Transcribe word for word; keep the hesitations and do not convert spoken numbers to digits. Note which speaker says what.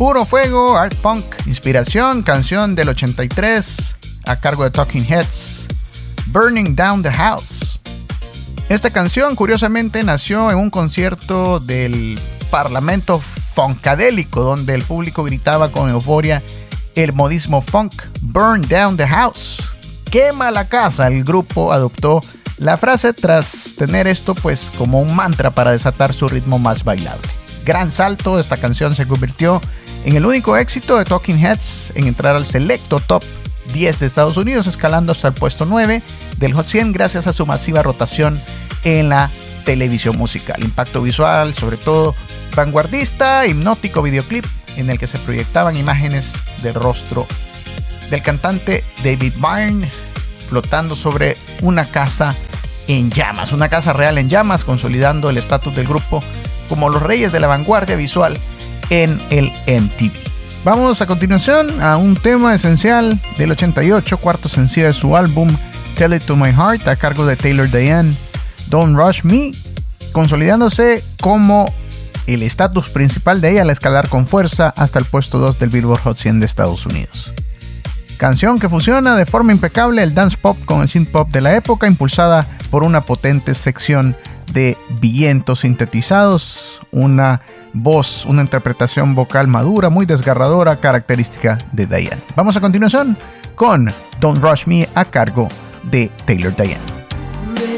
Speaker 1: Puro Fuego, Art Punk, Inspiración, canción del ochenta y tres a cargo de Talking Heads, Burning Down the House. Esta canción curiosamente nació en un concierto del Parlamento Funkadélico, donde el público gritaba con euforia el modismo funk, Burn Down the House, quema la casa. El grupo adoptó la frase tras tener esto pues como un mantra para desatar su ritmo más bailable. Gran salto, esta canción se convirtió en el único éxito de Talking Heads en entrar al selecto top diez de Estados Unidos, escalando hasta el puesto nueve del Hot cien gracias a su masiva rotación en la televisión musical. Impacto visual, sobre todo vanguardista, hipnótico videoclip en el que se proyectaban imágenes del rostro del cantante David Byrne flotando sobre una casa en llamas, una casa real en llamas, consolidando el estatus del grupo como los reyes de la vanguardia visual en el M T V. Vamos a continuación a un tema esencial del ochenta y ocho, cuarto sencillo de su álbum Tell It To My Heart, a cargo de Taylor Diane, Don't Rush Me, consolidándose como el estatus principal de ella al escalar con fuerza hasta el puesto dos del Billboard Hot cien de Estados Unidos. Canción que fusiona de forma impecable el dance pop con el synth pop de la época, impulsada por una potente sección de vientos sintetizados, una voz, una interpretación vocal madura, muy desgarradora, característica de Diane. Vamos a continuación con Don't Rush Me a cargo de Taylor Diane.